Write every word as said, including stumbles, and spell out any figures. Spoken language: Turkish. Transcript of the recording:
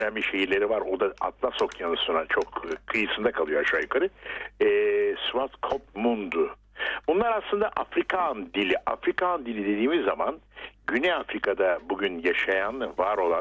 önemli şehirleri var. O da Atlas Okyanusu'na çok kıyısında kalıyor aşağı yukarı. E, Swakopmund. Bunlar aslında Afrikan dili. Afrikan dili dediğimiz zaman Güney Afrika'da bugün yaşayan, var olan